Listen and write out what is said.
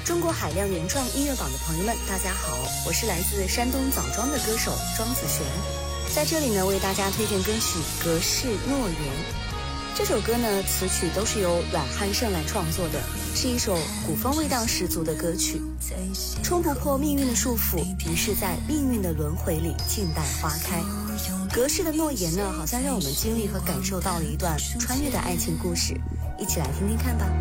中国海量原创音乐榜的朋友们，大家好，我是来自山东枣庄的歌手庄子璇，在这里呢为大家推荐歌曲《隔世诺言》。这首歌呢词曲都是由阮汉胜来创作的，是一首古风味道十足的歌曲。冲不破命运的束缚，于是在命运的轮回里静待花开。隔世的诺言呢，好像让我们经历和感受到了一段穿越的爱情故事，一起来听听看吧。